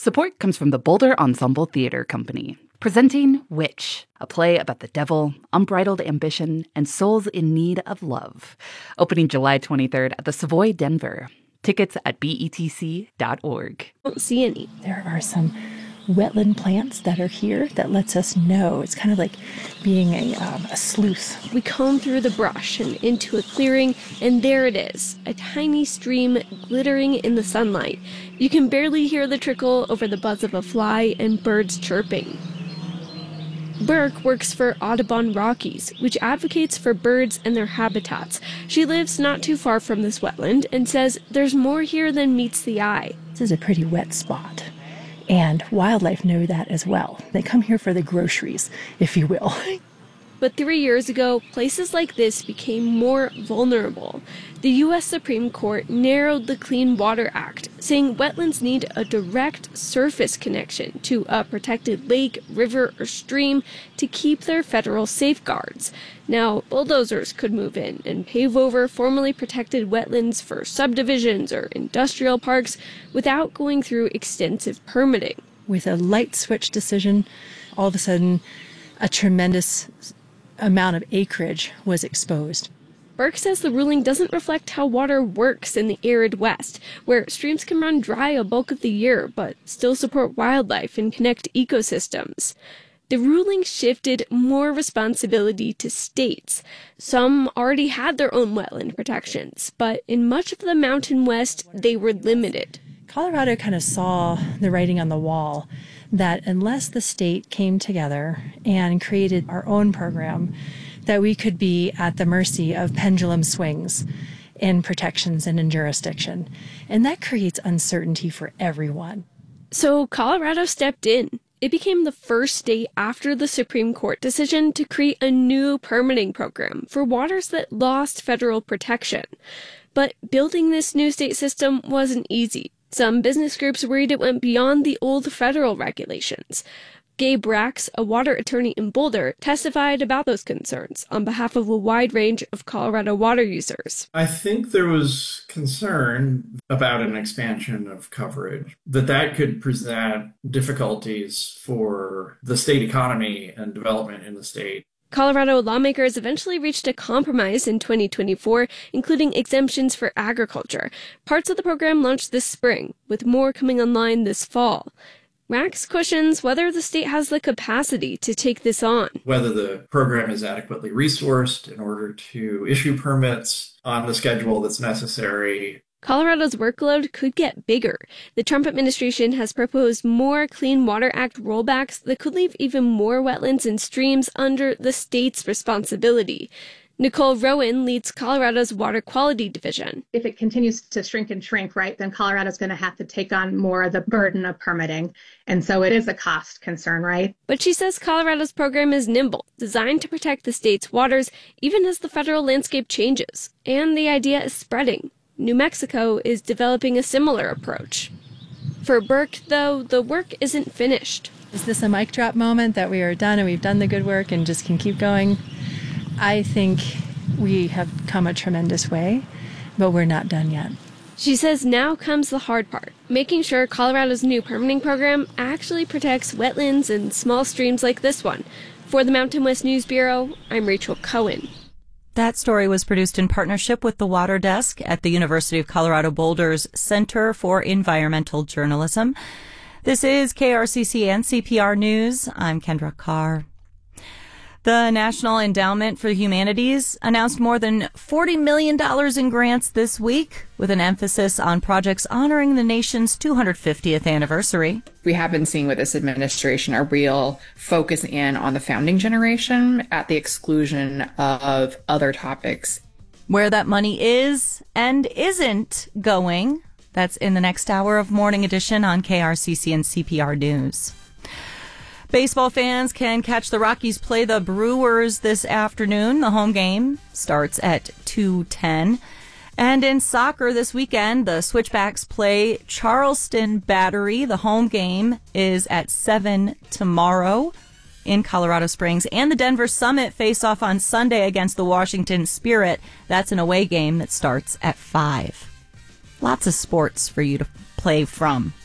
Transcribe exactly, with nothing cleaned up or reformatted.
Support comes from the Boulder Ensemble Theater Company, presenting Witch, a play about the devil, unbridled ambition, and souls in need of love. Opening July twenty-third at the Savoy, Denver. Tickets at B E T C dot org. I don't see any. There are some wetland plants that are here that lets us know. It's kind of like being a, um, a sleuth. We comb through the brush and into a clearing, and there it is, a tiny stream glittering in the sunlight. You can barely hear the trickle over the buzz of a fly and birds chirping. Burke works for Audubon Rockies, which advocates for birds and their habitats. She lives not too far from this wetland and says there's more here than meets the eye. This is a pretty wet spot, and wildlife know that as well. They come here for the groceries, if you will. But three years ago, places like this became more vulnerable. The U S Supreme Court narrowed the Clean Water Act, saying wetlands need a direct surface connection to a protected lake, river, or stream to keep their federal safeguards. Now, bulldozers could move in and pave over formerly protected wetlands for subdivisions or industrial parks without going through extensive permitting. With a light switch decision, all of a sudden, a tremendous amount of acreage was exposed. Burke says the ruling doesn't reflect how water works in the arid West, where streams can run dry a bulk of the year but still support wildlife and connect ecosystems. The ruling shifted more responsibility to states. Some already had their own wetland protections, but in much of the Mountain West, they were limited. Colorado kind of saw the writing on the wall that unless the state came together and created our own program, that we could be at the mercy of pendulum swings in protections and in jurisdiction. And that creates uncertainty for everyone. So Colorado stepped in. It became the first state after the Supreme Court decision to create a new permitting program for waters that lost federal protection. But building this new state system wasn't easy. Some business groups worried it went beyond the old federal regulations. Gabe Rax, a water attorney in Boulder, testified about those concerns on behalf of a wide range of Colorado water users. I think there was concern about an expansion of coverage, that that could present difficulties for the state economy and development in the state. Colorado lawmakers eventually reached a compromise in twenty twenty-four, including exemptions for agriculture. Parts of the program launched this spring, with more coming online this fall. Rax questions whether the state has the capacity to take this on. Whether the program is adequately resourced in order to issue permits on the schedule that's necessary. Colorado's workload could get bigger. The Trump administration has proposed more Clean Water Act rollbacks that could leave even more wetlands and streams under the state's responsibility. Nicole Rowan leads Colorado's Water Quality Division. If it continues to shrink and shrink, right, then Colorado's going to have to take on more of the burden of permitting. And so it is a cost concern, right? But she says Colorado's program is nimble, designed to protect the state's waters, even as the federal landscape changes. And the idea is spreading. New Mexico is developing a similar approach. For Burke, though, the work isn't finished. Is this a mic drop moment that we are done and we've done the good work and just can keep going? I think we have come a tremendous way, but we're not done yet. She says now comes the hard part, making sure Colorado's new permitting program actually protects wetlands and small streams like this one. For the Mountain West News Bureau, I'm Rachel Cohen. That story was produced in partnership with the Water Desk at the University of Colorado Boulder's Center for Environmental Journalism. This is K R C C and C P R News. I'm Kendra Carr. The National Endowment for the Humanities announced more than forty million dollars in grants this week, with an emphasis on projects honoring the nation's two hundred fiftieth anniversary. We have been seeing with this administration a real focus in on the founding generation at the exclusion of other topics. Where that money is and isn't going, that's in the next hour of Morning Edition on K R C C and C P R News. Baseball fans can catch the Rockies play the Brewers this afternoon. The home game starts at two ten. And in soccer this weekend, the Switchbacks play Charleston Battery. The home game is at seven tomorrow in Colorado Springs. And the Denver Summit face off on Sunday against the Washington Spirit. That's an away game that starts at five. Lots of sports for you to play from.